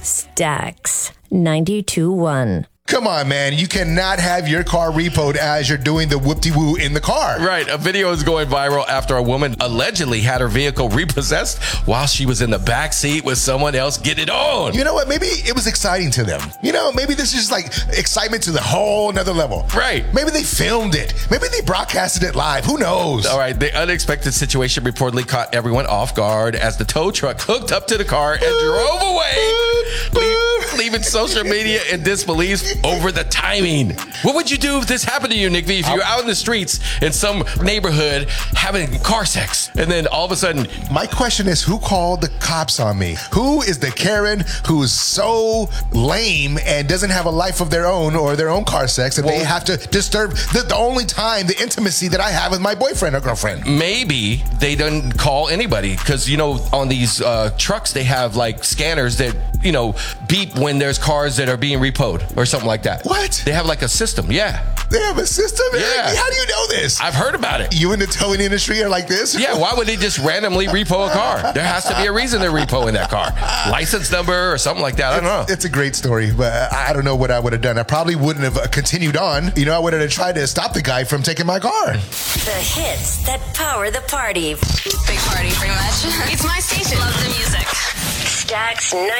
Stax 92.1. Come on, man. You cannot have your car repoed as you're doing the whoop-de-woo in the car. Right. A video is going viral after a woman allegedly had her vehicle repossessed while she was in the back seat with someone else. Get it on. You know what? Maybe it was exciting to them. You know, maybe this is just like excitement to the whole nother level. Right. Maybe they filmed it. Maybe they broadcasted it live. Who knows? All right. The unexpected situation reportedly caught everyone off guard as the tow truck hooked up to the car and drove away, leaving social media in disbelief over the timing. What would you do if this happened to you, Nick V? If you're out in the streets in some neighborhood having car sex, and then all of a sudden... My question is, who called the cops on me? Who is the Karen who's so lame and doesn't have a life of their own or their own car sex, and they have to disturb the only time, the intimacy that I have with my boyfriend or girlfriend? Maybe they didn't call anybody because, you know, on these trucks, they have like scanners that, you know, beep when there's cars that are being repoed or something like that. What? They have like a system, yeah. They have a system? Yeah. How do you know this? I've heard about it. You in the towing industry are like this? Yeah, why would they just randomly repo a car? There has to be a reason they're repoing that car. License number or something like that. I don't know. It's a great story, but I don't know what I would have done. I probably wouldn't have continued on. You know, I would have tried to stop the guy from taking my car. The hits that power the party. Big party, pretty much. It's my station. Love the music. Stax